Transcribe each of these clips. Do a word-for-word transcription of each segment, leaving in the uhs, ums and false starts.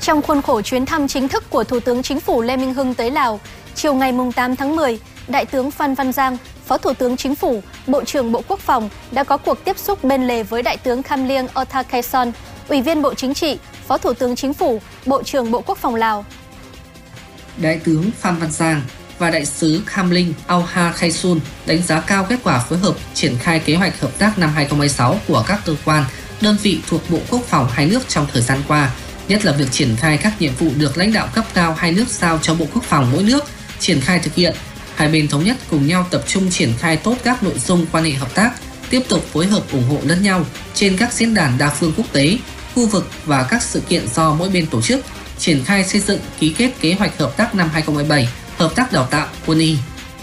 Trong khuôn khổ chuyến thăm chính thức của Thủ tướng Chính phủ Lê Minh Hưng tới Lào, chiều ngày tám tháng mười, Đại tướng Phan Văn Giang, Phó Thủ tướng Chính phủ, Bộ trưởng Bộ Quốc phòng đã có cuộc tiếp xúc bên lề với Đại tướng Khamlieng Othakeson, Ủy viên Bộ Chính trị, Phó Thủ tướng Chính phủ, Bộ trưởng Bộ Quốc phòng Lào. Đại tướng Phan Văn Giang và Đại sứ Khamlieng Othakeson đánh giá cao kết quả phối hợp triển khai kế hoạch hợp tác năm hai không hai sáu của các cơ quan, đơn vị thuộc Bộ Quốc phòng hai nước trong thời gian qua, nhất là việc triển khai các nhiệm vụ được lãnh đạo cấp cao hai nước giao cho Bộ Quốc phòng mỗi nước triển khai thực hiện. Hai bên thống nhất cùng nhau tập trung triển khai tốt các nội dung quan hệ hợp tác, tiếp tục phối hợp ủng hộ lẫn nhau trên các diễn đàn đa phương quốc tế, khu vực và các sự kiện do mỗi bên tổ chức, triển khai xây dựng ký kết kế hoạch hợp tác năm hai không hai bảy, hợp tác đào tạo quân y.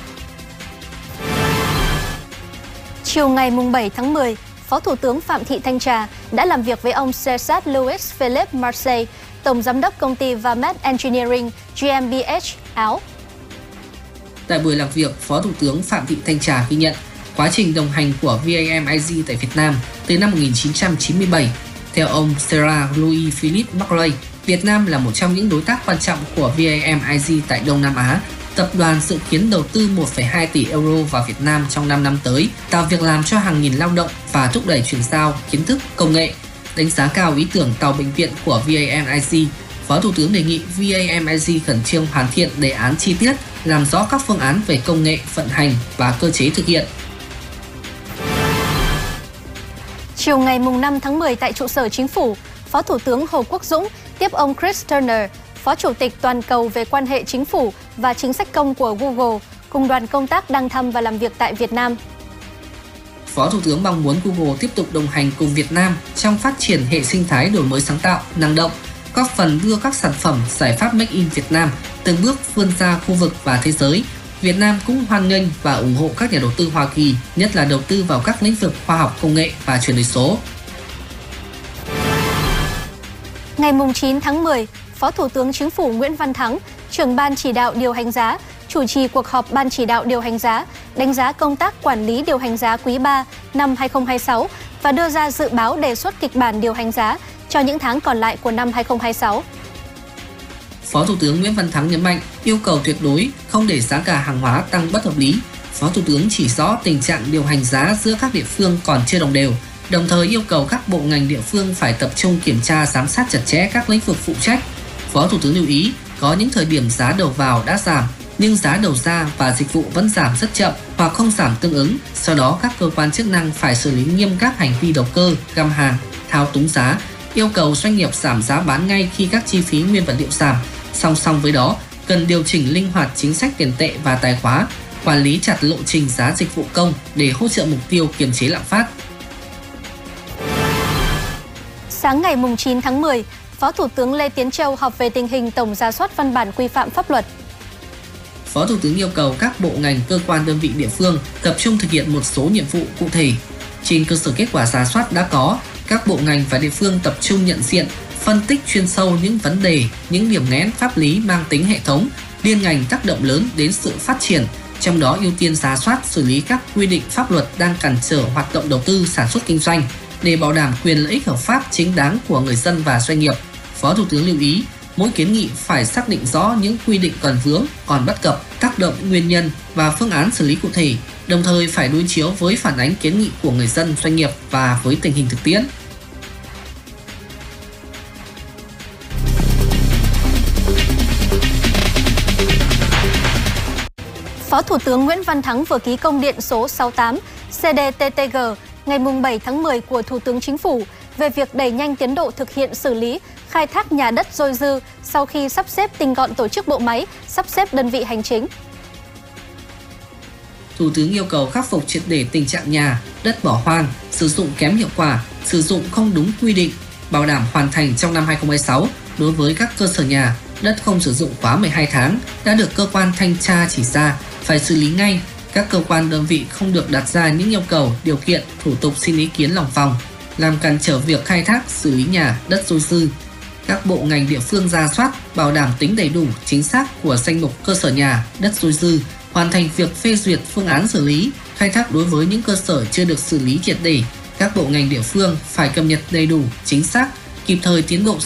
Chiều ngày bảy tháng mười, Phó Thủ tướng Phạm Thị Thanh Trà đã làm việc với ông Cesar Luis Philippe Marseille, Tổng Giám đốc công ty Vamed Engineering G M B H Áo. Tại buổi làm việc, Phó Thủ tướng Phạm Thị Thanh Trà ghi nhận quá trình đồng hành của V A M I G tại Việt Nam từ năm một nghìn chín trăm chín mươi bảy. Theo ông Cesar Luis Philippe Marseille, Việt Nam là một trong những đối tác quan trọng của V A M I G tại Đông Nam Á. Tập đoàn dự kiến đầu tư một phẩy hai tỷ euro vào Việt Nam trong năm năm tới, tạo việc làm cho hàng nghìn lao động và thúc đẩy chuyển giao kiến thức, công nghệ. Đánh giá cao ý tưởng tàu bệnh viện của V A M I G, Phó Thủ tướng đề nghị V A M I G khẩn trương hoàn thiện đề án chi tiết, làm rõ các phương án về công nghệ, vận hành và cơ chế thực hiện. Chiều ngày năm tháng mười tại trụ sở Chính phủ, Phó Thủ tướng Hồ Quốc Dũng tiếp ông Chris Turner, Phó Chủ tịch Toàn cầu về quan hệ chính phủ và chính sách công của Google, cùng đoàn công tác đang thăm và làm việc tại Việt Nam. Phó Thủ tướng mong muốn Google tiếp tục đồng hành cùng Việt Nam trong phát triển hệ sinh thái đổi mới sáng tạo, năng động, góp phần đưa các sản phẩm, giải pháp Make in Việt Nam từng bước vươn ra khu vực và thế giới. Việt Nam cũng hoan nghênh và ủng hộ các nhà đầu tư Hoa Kỳ, nhất là đầu tư vào các lĩnh vực khoa học công nghệ và chuyển đổi số. Ngày chín tháng mười, Phó Thủ tướng Chính phủ Nguyễn Văn Thắng, trưởng Ban chỉ đạo điều hành giá, chủ trì cuộc họp Ban chỉ đạo điều hành giá, đánh giá công tác quản lý điều hành giá quý ba năm hai không hai sáu và đưa ra dự báo đề xuất kịch bản điều hành giá cho những tháng còn lại của năm hai không hai sáu. Phó Thủ tướng Nguyễn Văn Thắng nhấn mạnh yêu cầu tuyệt đối không để giá cả hàng hóa tăng bất hợp lý. Phó Thủ tướng chỉ rõ tình trạng điều hành giá giữa các địa phương còn chưa đồng đều, đồng thời yêu cầu các bộ ngành địa phương phải tập trung kiểm tra giám sát chặt chẽ các lĩnh vực phụ trách. Phó Thủ tướng lưu ý có những thời điểm giá đầu vào đã giảm, nhưng giá đầu ra và dịch vụ vẫn giảm rất chậm hoặc không giảm tương ứng. Sau đó các cơ quan chức năng phải xử lý nghiêm các hành vi đầu cơ, găm hàng, thao túng giá, yêu cầu doanh nghiệp giảm giá bán ngay khi các chi phí nguyên vật liệu giảm. Song song với đó, cần điều chỉnh linh hoạt chính sách tiền tệ và tài khóa, quản lý chặt lộ trình giá dịch vụ công để hỗ trợ mục tiêu kiềm chế lạm phát. Sáng ngày chín tháng mười, Phó Thủ tướng Lê Tiến Châu họp về tình hình tổng rà soát văn bản quy phạm pháp luật. Phó Thủ tướng yêu cầu các bộ ngành, cơ quan đơn vị địa phương tập trung thực hiện một số nhiệm vụ cụ thể. Trên cơ sở kết quả rà soát đã có, các bộ ngành và địa phương tập trung nhận diện, phân tích chuyên sâu những vấn đề, những điểm nghẽn pháp lý mang tính hệ thống, liên ngành tác động lớn đến sự phát triển, trong đó ưu tiên rà soát xử lý các quy định pháp luật đang cản trở hoạt động đầu tư, sản xuất kinh doanh để bảo đảm quyền lợi ích hợp pháp chính đáng của người dân và doanh nghiệp. Phó Thủ tướng lưu ý, mỗi kiến nghị phải xác định rõ những quy định còn vướng, còn bất cập, tác động, nguyên nhân và phương án xử lý cụ thể, đồng thời phải đối chiếu với phản ánh kiến nghị của người dân, doanh nghiệp và với tình hình thực tiễn. Phó Thủ tướng Nguyễn Văn Thắng vừa ký công điện số sáu mươi tám C D T T G ngày bảy tháng mười của Thủ tướng Chính phủ về việc đẩy nhanh tiến độ thực hiện xử lý, khai thác nhà đất dôi dư sau khi sắp xếp tinh gọn tổ chức bộ máy, sắp xếp đơn vị hành chính. Thủ tướng yêu cầu khắc phục triệt để tình trạng nhà, đất bỏ hoang, sử dụng kém hiệu quả, sử dụng không đúng quy định, bảo đảm hoàn thành trong năm hai không hai sáu đối với các cơ sở nhà, đất không sử dụng quá mười hai tháng đã được cơ quan thanh tra chỉ ra, phải xử lý ngay. Các cơ quan đơn vị không được đặt ra những yêu cầu, điều kiện, thủ tục xin ý kiến lòng vòng, làm cản trở việc khai thác, xử lý nhà, đất dôi dư. Các bộ ngành địa phương rà soát, bảo đảm tính đầy đủ, chính xác của danh mục cơ sở nhà, đất dôi dư, hoàn thành việc phê duyệt phương án xử lý, khai thác đối với những cơ sở chưa được xử lý triệt để. Các bộ ngành địa phương phải cập nhật đầy đủ, chính xác, kịp thời tiến độ